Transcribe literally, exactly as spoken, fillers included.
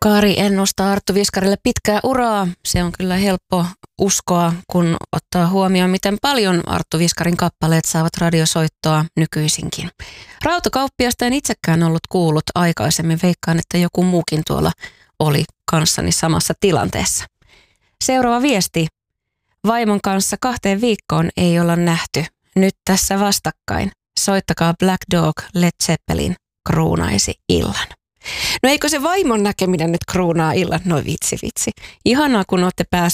Kari ennustaa Arttu Viskarille pitkää uraa. Se on kyllä helppo uskoa, kun ottaa huomioon, miten paljon Arttu Viskarin kappaleet saavat radiosoittoa nykyisinkin. Rautakauppiasta en itsekään ollut kuullut aikaisemmin. Veikkaan, että joku muukin tuolla oli kanssani samassa tilanteessa. Seuraava viesti. Vaimon kanssa kahteen viikkoon ei olla nähty. Nyt tässä vastakkain. Soittakaa Black Dog, Led Zeppelin kruunaisi illan. No eikö se vaimon näkeminen nyt kruunaa illan? No vitsi vitsi. Ihanaa kun olette päässeet